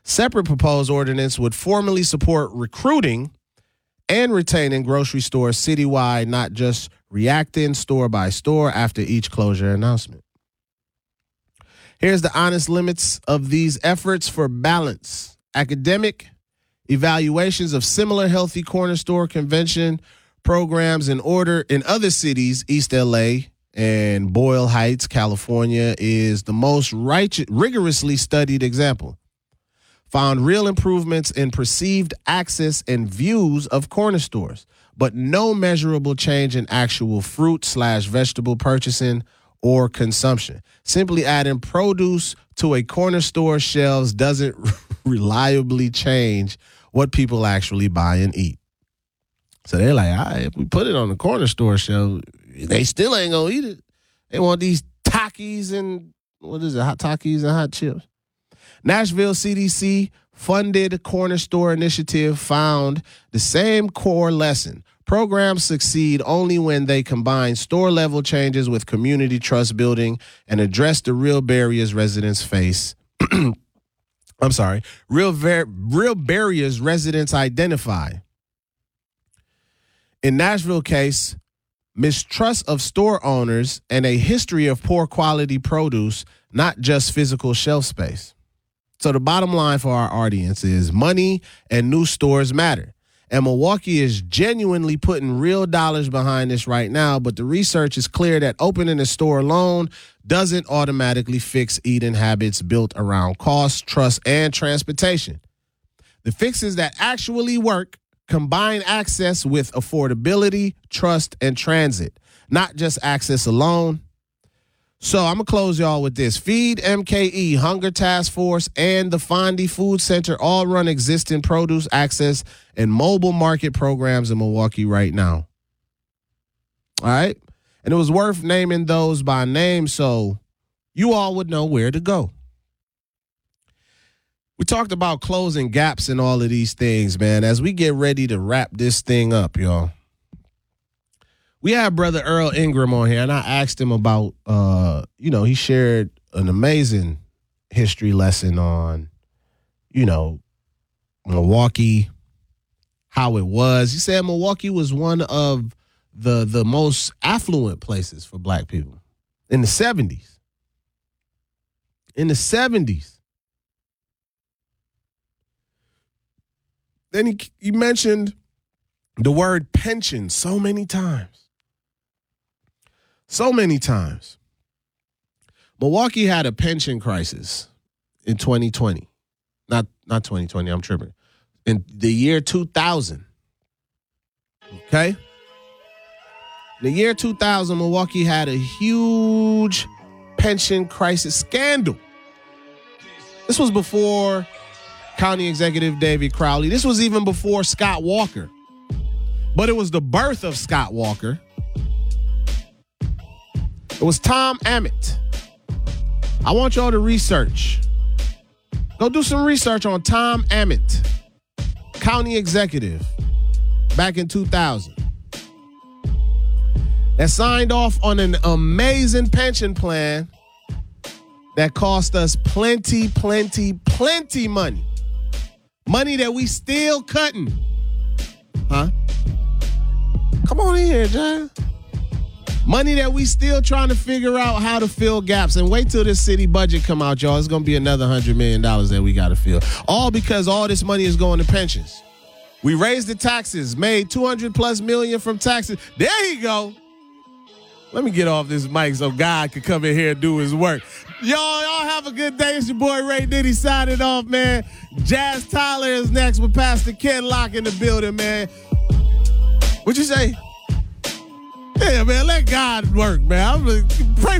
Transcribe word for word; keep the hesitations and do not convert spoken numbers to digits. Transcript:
Separate proposed ordinance would formally support recruiting and retaining grocery stores citywide, not just reacting store by store after each closure announcement. Here's the honest limits of these efforts for balance. Academic evaluations of similar healthy corner store convention programs in order in other cities, East L A and Boyle Heights, California, is the most righteous, rigorously studied example. Found real improvements in perceived access and views of corner stores, but no measurable change in actual fruit slash vegetable purchasing or consumption. Simply adding produce to a corner store shelves doesn't reliably change what people actually buy and eat. So they're like, all right, if we put it on the corner store shelf, they still ain't gonna eat it. They want these Takis and, what is it, hot Takis and hot chips. Nashville C D C funded corner store initiative found the same core lesson. Programs succeed only when they combine store-level changes with community trust building and address the real barriers residents face. I'm sorry, real ver- real barriers residents identify. In Nashville case, mistrust of store owners and a history of poor quality produce, not just physical shelf space. So the bottom line for our audience is money and new stores matter. And Milwaukee is genuinely putting real dollars behind this right now, but the research is clear that opening a store alone doesn't automatically fix eating habits built around cost, trust, and transportation. The fixes that actually work combine access with affordability, trust, and transit, not just access alone. So I'm going to close y'all with this. Feed M K E, Hunger Task Force, and the Fondy Food Center all run existing produce access and mobile market programs in Milwaukee right now. All right? And it was worth naming those by name so you all would know where to go. We talked about closing gaps and all of these things, man. As we get ready to wrap this thing up, y'all, we had Brother Earl Ingram on here, and I asked him about, uh, you know, he shared an amazing history lesson on, you know, Milwaukee, how it was. He said Milwaukee was one of the the most affluent places for black people in the seventies. In the seventies. Then he, he mentioned the word pension so many times. So many times. Milwaukee had a pension crisis in twenty twenty. Not not twenty twenty, I'm tripping. In the year two thousand. Okay? In the year two thousand, Milwaukee had a huge pension crisis scandal. This was before County Executive David Crowley. This was even before Scott Walker. But it was the birth of Scott Walker. It was Tom Ammett. I want y'all to research. Go do some research on Tom Ammett, county executive, back in two thousand. That signed off on an amazing pension plan that cost us plenty, plenty, plenty money. Money that we still cutting. Huh? Come on in here, John. Money that we still trying to figure out how to fill gaps. And wait till this city budget come out, y'all. It's going to be another one hundred million dollars that we got to fill. All because all this money is going to pensions. We raised the taxes, made two hundred plus million from taxes. There you go. Let me get off this mic so God can come in here and do his work. Y'all, y'all have a good day. It's your boy Ray Diddy signing off, man. Jazz Tyler is next with Pastor Ken Locke in the building, man. What'd you say? Yeah, man, let God work, man. I'm gonna pray